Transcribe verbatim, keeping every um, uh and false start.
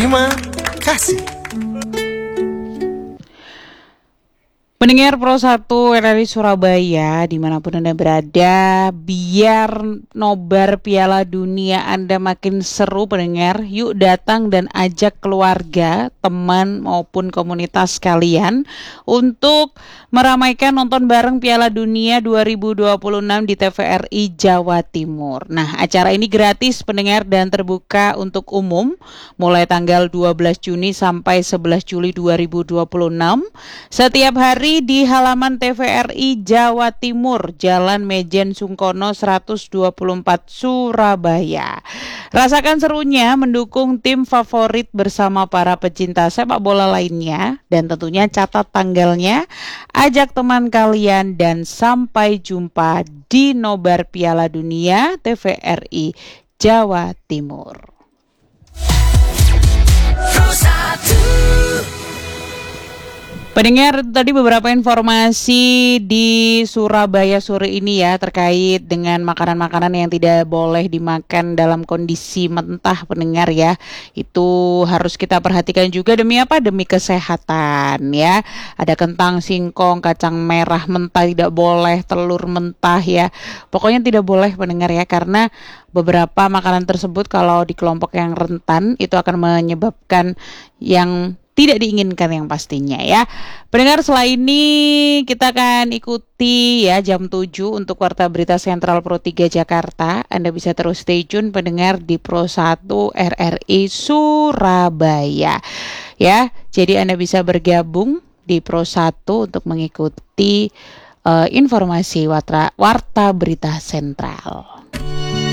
Terima kasih. Pendengar Pro satu R R I Surabaya, dimanapun Anda berada, biar nobar Piala Dunia Anda makin seru pendengar, yuk datang dan ajak keluarga, teman maupun komunitas kalian untuk meramaikan nonton bareng Piala Dunia dua ribu dua puluh enam di T V R I Jawa Timur. Nah, acara ini gratis pendengar dan terbuka untuk umum mulai tanggal dua belas Juni sampai sebelas Juli dua ribu dua puluh enam. Setiap hari di halaman T V R I Jawa Timur, Jalan Mejen Sungkono seratus dua puluh empat Surabaya. Rasakan serunya mendukung tim favorit bersama para pecinta sepak bola lainnya, dan tentunya catat tanggalnya, ajak teman kalian, dan sampai jumpa di nobar Piala Dunia T V R I Jawa Timur. Pendengar, tadi beberapa informasi di Surabaya sore ini ya terkait dengan makanan-makanan yang tidak boleh dimakan dalam kondisi mentah pendengar ya. Itu harus kita perhatikan juga demi apa? Demi kesehatan ya. Ada kentang, singkong, kacang merah mentah tidak boleh, telur mentah ya. Pokoknya tidak boleh pendengar ya, karena beberapa makanan tersebut kalau di kelompok yang rentan itu akan menyebabkan yang tidak diinginkan yang pastinya ya. Pendengar, setelah ini kita akan ikuti ya jam tujuh untuk Warta Berita Sentral Pro tiga Jakarta. Anda bisa terus stay tune pendengar di Pro satu R R I Surabaya. Ya, jadi Anda bisa bergabung di Pro satu untuk mengikuti uh, informasi Warta, Warta Berita Sentral.